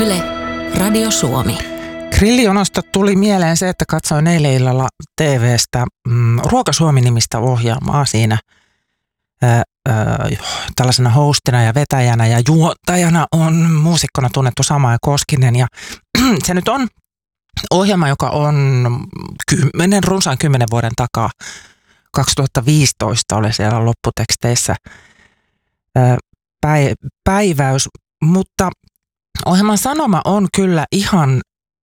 Yle, Radio Suomi. Grillijonosta tuli mieleen se, että katsoin eilen illalla TV:stä Ruoka Suomi-nimistä ohjelmaa siinä. Tällaisena hostina ja vetäjänä ja juontajana on muusikkona tunnettu Samaja Koskinen. Ja se nyt on ohjelma, joka on runsaan 10 vuoden takaa. 2015 oli siellä lopputeksteissä päiväys, mutta ohjelman sanoma on kyllä ihan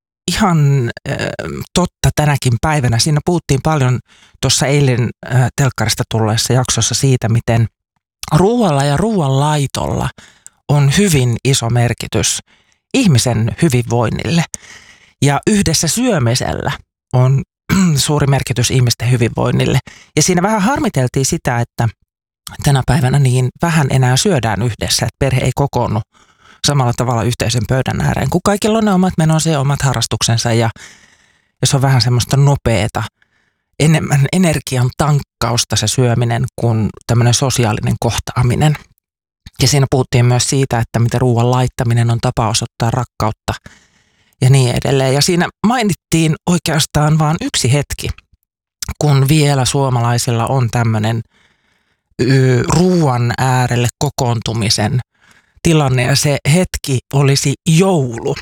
totta tänäkin päivänä. Siinä puhuttiin paljon tuossa eilen telkkarista tulleessa jaksossa siitä, miten ruoalla ja ruoanlaitolla on hyvin iso merkitys ihmisen hyvinvoinnille. Ja yhdessä syömisellä on suuri merkitys ihmisten hyvinvoinnille. Ja siinä vähän harmiteltiin sitä, että tänä päivänä niin vähän enää syödään yhdessä, että perhe ei kokoonnu samalla tavalla yhteisen pöydän ääreen, kun kaikilla on ne omat menonsa ja omat harrastuksensa ja se on vähän semmoista nopeata, enemmän energian tankkausta se syöminen kuin tämmöinen sosiaalinen kohtaaminen. Ja siinä puhuttiin myös siitä, että miten ruoan laittaminen on tapa osoittaa rakkautta ja niin edelleen. Ja siinä mainittiin oikeastaan vain yksi hetki, kun vielä suomalaisilla on tämmöinen ruoan äärelle kokoontumisen tilanne ja se hetki olisi joulu.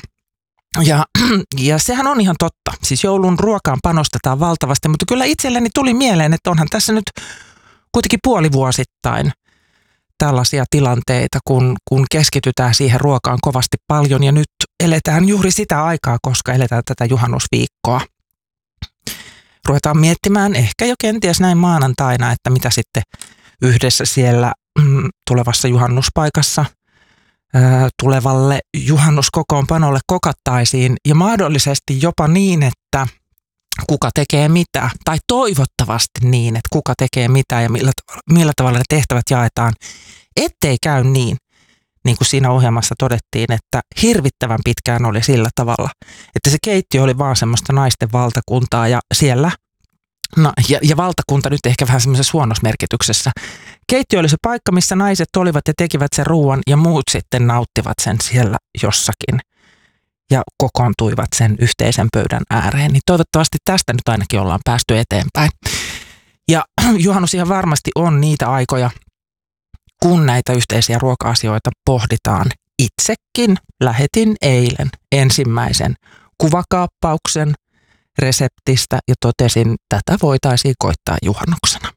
Ja sehän on ihan totta. Siis joulun ruokaan panostetaan valtavasti, mutta kyllä itselleni tuli mieleen, että onhan tässä nyt kuitenkin puolivuosittain tällaisia tilanteita, kun keskitytään siihen ruokaan kovasti paljon ja nyt eletään juuri sitä aikaa, koska eletään tätä juhannusviikkoa. Ruvetaan miettimään ehkä jo kenties näin maanantaina, että mitä sitten yhdessä siellä tulevassa juhannuspaikassa tulevalle juhannuskokoonpanolle kokattaisiin ja mahdollisesti jopa niin, että kuka tekee mitä tai toivottavasti niin, että kuka tekee mitä ja millä tavalla ne tehtävät jaetaan, ettei käy niin kuin siinä ohjelmassa todettiin, että hirvittävän pitkään oli sillä tavalla, että se keittiö oli vaan semmoista naisten valtakuntaa ja siellä ja valtakunta nyt ehkä vähän semmoisessa huonosmerkityksessä. Keittiö oli se paikka, missä naiset olivat ja tekivät sen ruoan ja muut sitten nauttivat sen siellä jossakin ja kokoontuivat sen yhteisen pöydän ääreen. Niin toivottavasti tästä nyt ainakin ollaan päästy eteenpäin. Ja juhannus ihan varmasti on niitä aikoja, kun näitä yhteisiä ruoka-asioita pohditaan. Itsekin lähetin eilen ensimmäisen kuvakaappauksen reseptistä ja totesin, että tätä voitaisiin koittaa juhannuksena.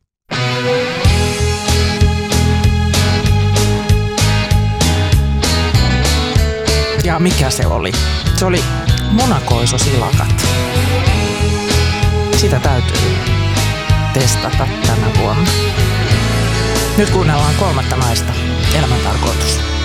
Ja mikä se oli? Se oli munakoisosilakat. Sitä täytyy testata tänä vuonna. Nyt kuunnellaan 3 naista, elämäntarkoitus.